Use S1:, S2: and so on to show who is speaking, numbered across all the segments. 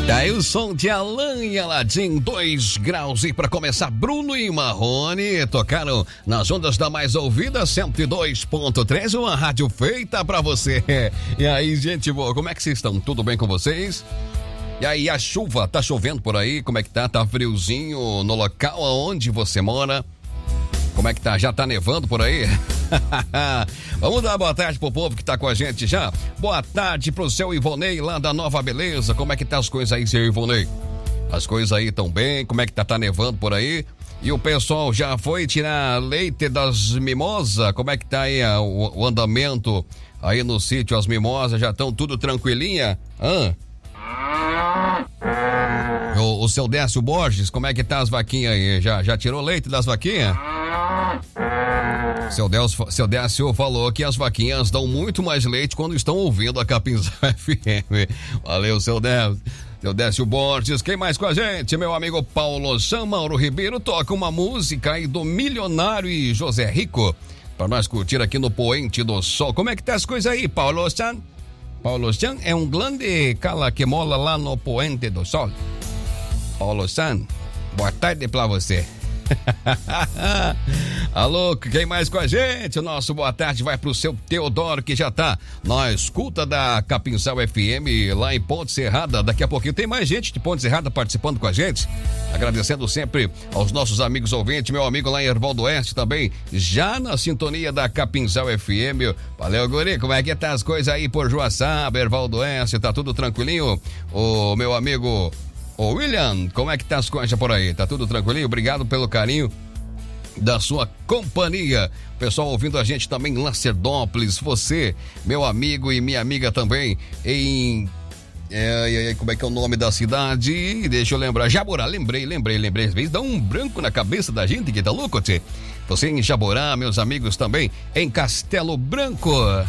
S1: Tá aí o som de Alan e Aladim, 2 graus. E para começar, Bruno e Marrone tocaram nas ondas da mais ouvida, 102.3, uma rádio feita para você. E aí, gente boa, como é que vocês estão? Tudo bem com vocês? E aí, a chuva, tá chovendo por aí? Como é que tá? Tá friozinho no local onde você mora? Como é que tá? Já tá nevando por aí? Vamos dar boa tarde pro povo que tá com a gente já. Boa tarde pro seu Ivonei lá da Nova Beleza. Como é que tá as coisas aí, seu Ivonei? As coisas aí tão bem? Como é que tá nevando por aí? E o pessoal já foi tirar leite das mimosas? Como é que tá aí o andamento aí no sítio? As mimosas já estão tudo tranquilinha? O seu Décio Borges, como é que tá as vaquinhas aí? Já tirou leite das vaquinhas? Seu Décio falou que as vaquinhas dão muito mais leite quando estão ouvindo a Capinzal FM. Valeu, seu Décio. Seu Décio Borges, quem mais com a gente? Meu amigo Paulo San, Mauro Ribeiro, toca uma música aí do Milionário e José Rico, pra nós curtir aqui no Poente do Sol. Como é que tá as coisas aí, Paulo San? Paulo San é um grande cala que mola lá no Poente do Sol. Paulo San, boa tarde pra você. Alô, quem mais com a gente? O nosso boa tarde vai pro seu Teodoro, que já tá na escuta da Capinzal FM lá em Ponte Serrada. Daqui a pouquinho tem mais gente de Ponte Serrada participando com a gente. Agradecendo sempre aos nossos amigos ouvintes, meu amigo lá em Erval do Oeste também, já na sintonia da Capinzal FM. Valeu, guri, como é que tá as coisas aí por Joaçaba, Erval do Oeste? Tá tudo tranquilinho? O meu amigo Ô William, como é que tá as coisas por aí? Tá tudo tranquilinho? Obrigado pelo carinho da sua companhia. Pessoal ouvindo a gente também em Lacerdópolis. Você, meu amigo e minha amiga também em... como é que é o nome da cidade? Deixa eu lembrar. Jaborá, lembrei. Às vezes dá um branco na cabeça da gente que tá louco, tchê. Você em Jaborá, meus amigos também em Castelo Branco.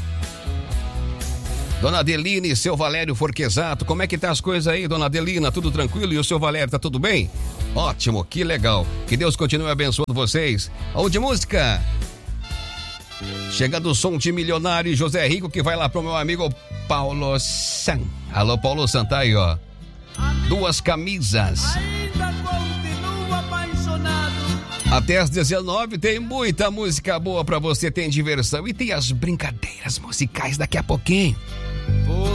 S1: Dona Adeline e seu Valério Forquesato, como é que tá as coisas aí, Dona Adelina? Tudo tranquilo? E o seu Valério, tá tudo bem? Ótimo, que legal. Que Deus continue abençoando vocês. Vamos de música. Chegando o som de Milionário e José Rico, que vai lá pro meu amigo Paulo San. Alô, Paulo San, tá aí, ó. 2 camisas.
S2: Ainda continuo apaixonado.
S1: Até às 19 tem muita música boa pra você, tem diversão e tem as brincadeiras musicais daqui a pouquinho.